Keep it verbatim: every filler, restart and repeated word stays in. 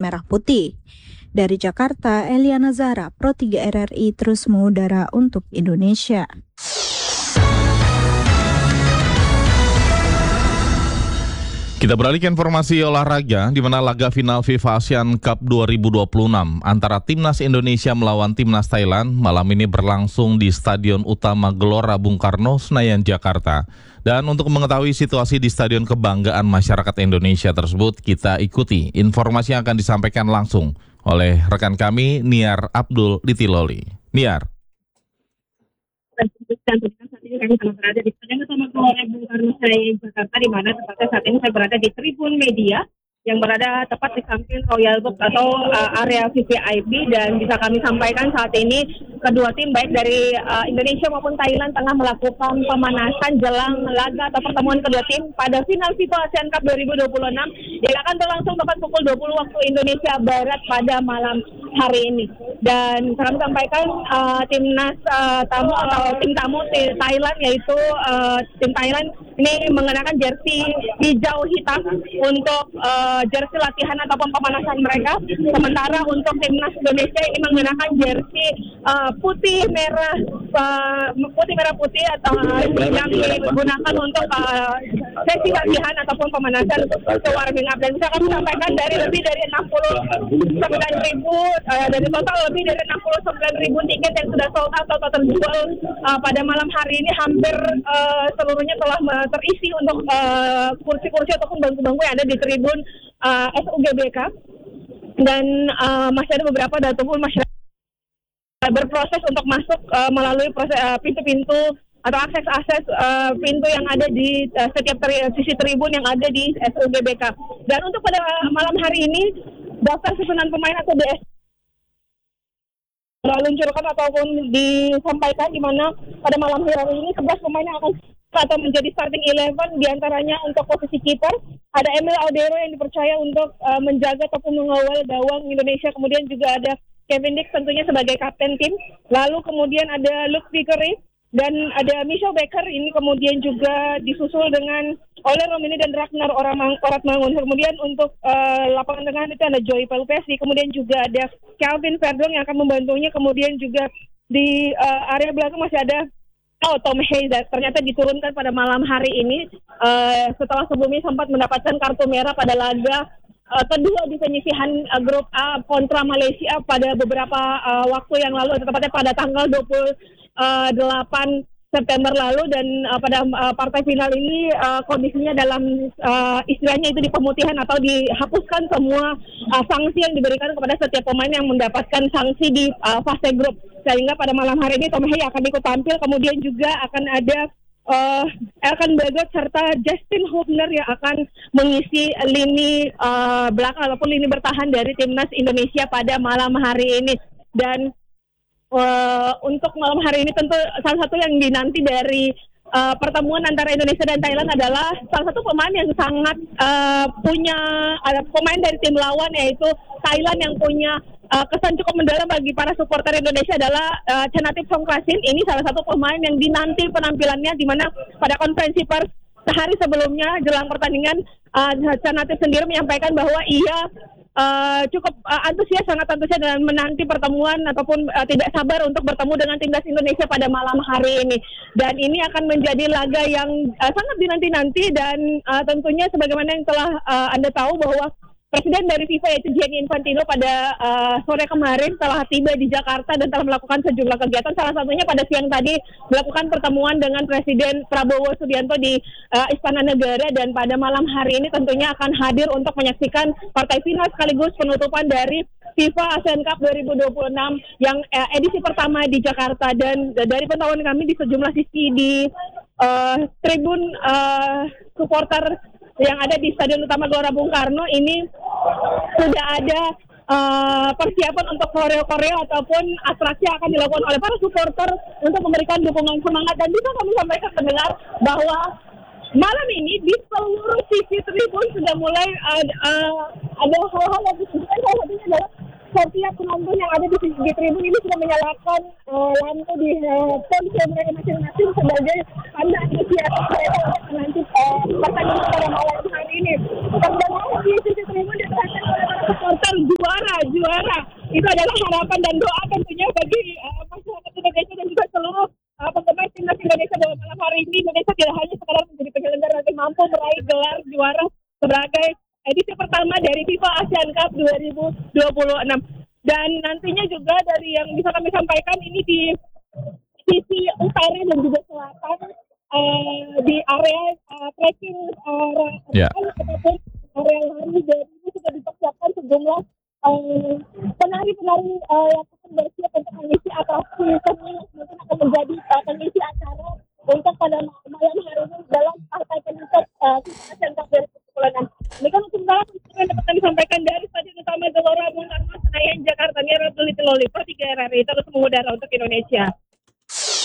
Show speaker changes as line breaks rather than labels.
merah putih. Dari Jakarta, Eliana Zara, Pro tiga R R I terus mengudara untuk Indonesia.
Kita beralih ke informasi olahraga, di mana laga final FIFA Asian Cup dua ribu dua puluh enam antara Timnas Indonesia melawan Timnas Thailand malam ini berlangsung di Stadion Utama Gelora Bung Karno, Senayan, Jakarta. Dan untuk mengetahui situasi di Stadion Kebanggaan Masyarakat Indonesia tersebut, kita ikuti informasi yang akan disampaikan langsung oleh rekan kami, Niar Abdul di Tiloli. Niar.
Kami telah berada di Stadion Utama Gelora Bung Karno, Senayan, Jakarta, di mana tepatnya saat ini saya berada di Tribun Media yang berada tepat di samping Royal Box atau uh, area V V I P, dan bisa kami sampaikan saat ini kedua tim baik dari uh, Indonesia maupun Thailand tengah melakukan pemanasan jelang laga atau pertemuan kedua tim pada final FIFA Asian Cup dua ribu dua puluh enam yang akan berlangsung tepat pukul dua puluh waktu Indonesia Barat pada malam hari ini. Dan kami sampaikan uh, timnas uh, tamu atau tim tamu di Thailand, yaitu uh, tim Thailand ini mengenakan jersey hijau hitam untuk uh, jersey latihan ataupun pemanasan mereka. Sementara untuk timnas Indonesia ini mengenakan jersey uh, putih merah uh, putih merah putih atau uh, yang digunakan untuk uh, sesi latihan ataupun pemanasan ke warming up. Dan bisa kami sampaikan dari lebih dari enam puluh sembilan ribu uh, dari total lebih dari enam puluh sembilan ribu tiket yang sudah sold out atau terjual uh, pada malam hari ini, hampir uh, seluruhnya telah terisi untuk uh, kursi-kursi ataupun bangku-bangku yang ada di tribun uh, S U G B K. Dan uh, masih ada beberapa ataupun masyarakat berproses untuk masuk uh, melalui proses uh, pintu-pintu atau akses-akses uh, pintu yang ada di uh, setiap tri- sisi tribun yang ada di S U G B K. Dan untuk pada malam hari ini, daftar susunan pemain atau D S diluncurkan ataupun disampaikan, di mana pada malam hari ini sebelas pemain yang akan atau menjadi starting eleven, diantaranya untuk posisi kiper ada Emil Audero yang dipercaya untuk uh, menjaga ataupun mengawal gawang Indonesia. Kemudian juga ada Kevin Dix tentunya sebagai kapten tim. Lalu kemudian ada Luke Vickery dan ada Michel Becker, ini kemudian juga disusul dengan Ole Romini dan Ragnar Oratmangun. Kemudian untuk uh, lapangan tengah itu ada Joey Pelupesi, kemudian juga ada Calvin Verdong yang akan membantunya. Kemudian juga di uh, area belakang masih ada oh, Tom Hayes, ternyata diturunkan pada malam hari ini uh, setelah sebelumnya sempat mendapatkan kartu merah pada laga uh, kedua di penyisihan uh, grup A kontra Malaysia pada beberapa uh, waktu yang lalu, tepatnya pada tanggal dua puluh delapan September lalu. Dan uh, pada uh, partai final ini uh, kondisinya dalam uh, istilahnya itu di pemutihan atau dihapuskan semua uh, sanksi yang diberikan kepada setiap pemain yang mendapatkan sanksi di uh, fase grup, sehingga pada malam hari ini Tom Hay akan ikut tampil. Kemudian juga akan ada uh, Elkan Bagot serta Justin Hubner yang akan mengisi lini uh, belakang ataupun lini bertahan dari timnas Indonesia pada malam hari ini. Dan Uh, untuk malam hari ini tentu salah satu yang dinanti dari uh, pertemuan antara Indonesia dan Thailand adalah salah satu pemain yang sangat uh, punya ada pemain dari tim lawan, yaitu Thailand, yang punya uh, kesan cukup mendalam bagi para supporter Indonesia adalah uh, Chanatip Songkrasin. Ini salah satu pemain yang dinanti penampilannya, di mana pada konferensi pers sehari sebelumnya jelang pertandingan uh, Chanatip sendiri menyampaikan bahwa ia Uh, cukup uh, antusias, sangat antusias dan menanti pertemuan ataupun uh, tidak sabar untuk bertemu dengan timnas Indonesia pada malam hari ini. Dan ini akan menjadi laga yang uh, sangat dinanti-nanti, dan uh, tentunya sebagaimana yang telah uh, Anda tahu bahwa Presiden dari FIFA yaitu Gianni Infantino pada uh, sore kemarin telah tiba di Jakarta dan telah melakukan sejumlah kegiatan. Salah satunya pada siang tadi melakukan pertemuan dengan Presiden Prabowo Subianto di uh, Istana Negara, dan pada malam hari ini tentunya akan hadir untuk menyaksikan partai final sekaligus penutupan dari FIFA Asian Cup dua ribu dua puluh enam yang uh, edisi pertama di Jakarta. Dan uh, dari pantauan kami di sejumlah sisi di uh, tribun uh, supporter yang ada di Stadion Utama Gelora Bung Karno ini sudah ada uh, persiapan untuk koreo-koreo ataupun atraksi yang akan dilakukan oleh para supporter untuk memberikan dukungan semangat. Dan bisa kami sampaikan pendengar bahwa malam ini di seluruh sisi tribun sudah mulai uh, uh, ada hal-hal yang disebutkan. Salah satunya adalah setiap penonton yang ada di sisi tribun ini sudah menyalakan uh, lampu di uh, ponsel mereka masing-masing sebagai tanda antusias mereka untuk menanti uh, pertandingan pada malam hari ini. Dan di sisi tribun diserahkan oleh para supporter gelar juara, juara. Itu adalah harapan dan doa tentunya bagi uh, masyarakat Indonesia dan juga seluruh uh, penggemar timnas Indonesia bahwa malam hari ini Indonesia tidak hanya sekadar menjadi penyelenggara, tapi mampu meraih gelar juara sebagai edisi pertama dari FIFA Asian Cup dua ribu dua puluh enam. Dan nantinya juga dari yang bisa kami sampaikan ini di sisi utara dan juga selatan uh, di area uh, trekking uh,
Ya.
ataupun area lari dari ini sudah dipersiapkan sejumlah uh, penari-penari uh, yang akan bersiap untuk mengisi atraksi seni yang mungkin akan menjadi uh, pengisi acara untuk pada malam hari ini dalam partai penutup uh, FIFA Asian Cup dua ribu dua puluh enam. Ini kan sementara yang dapat kami sampaikan dari Stadion Utama Gelora Bung Karno Senayan Jakarta. Nia Ratuliti Loli, Pro tiga R R I terus mengudara untuk Indonesia.